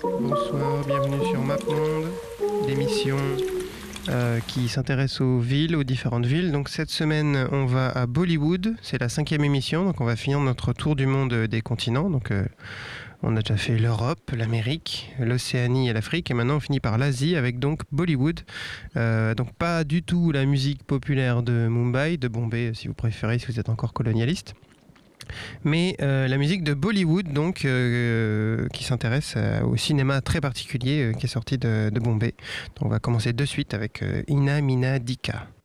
Bonsoir, bienvenue sur MapMonde, l'émission qui s'intéresse aux villes, aux différentes villes. Donc cette semaine, on va à Bollywood, c'est la 5e émission, donc on va finir notre tour du monde des continents. Donc on a déjà fait l'Europe, l'Amérique, l'Océanie et l'Afrique, et maintenant on finit par l'Asie avec donc Bollywood. Donc pas du tout la musique populaire de Mumbai, de Bombay si vous préférez, si vous êtes encore colonialiste. Mais la musique de Bollywood, donc, qui s'intéresse au cinéma très particulier qui est sorti de Bombay. Donc, on va commencer de suite avec Ina Mina Dika.